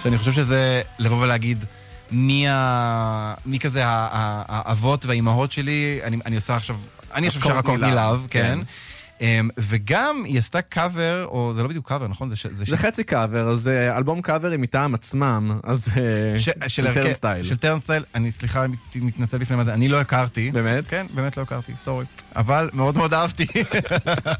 שאני חושב שזה לבוא ולהגיד מי כזה האבות והאימהות שלי, אני עושה עכשיו, אני חושב שרקורד מלהב, כן. וגם היא עשתה קאבר, או זה לא בדיוק קאבר, נכון? זה חצי קאבר, אז אלבום קאברים מטעם עצמם, אז של טרנסטייל. של טרנסטייל, אני סליחה, מתנצל לפני מה זה, אני לא הכרתי. באמת? כן, באמת לא הכרתי, סורי. אבל מאוד מאוד אהבתי.